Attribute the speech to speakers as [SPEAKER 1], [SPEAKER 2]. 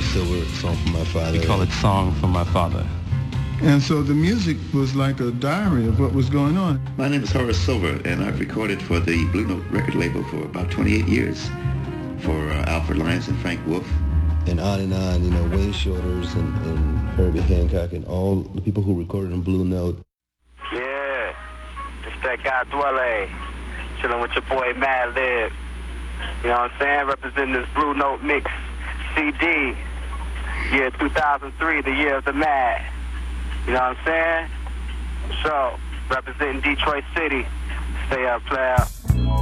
[SPEAKER 1] Silver, Song from My Father.
[SPEAKER 2] We call it Song from My Father.
[SPEAKER 3] And so the music was like a diary of what was going on.
[SPEAKER 4] My name is Horace Silver, and I've recorded for the Blue Note record label for about 28 years for Alfred Lyons and Frank Wolf.
[SPEAKER 1] And on, Wayne Shorters and Herbie Hancock and all the people who recorded on Blue Note.
[SPEAKER 5] Yeah, it's that guy Dwelle, chilling with your boy Mad Lib. You know what I'm saying? Representing this Blue Note Mix CD, year 2003, the year of the Mad. You know what I'm saying? So, representing Detroit City. Stay up, player.